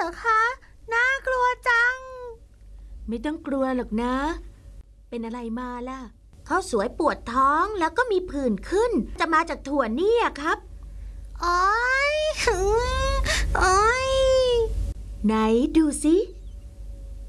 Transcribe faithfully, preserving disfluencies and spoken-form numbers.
รอคะน่ากลัวจังไม่ต้องกลัวหรอกนะเป็นอะไรมาล่ะเขาสวยปวดท้องแล้วก็มีผื่นขึ้นจะมาจากถั่วนี่ครับโอ๊ยโอ๊ยไหนดูสิ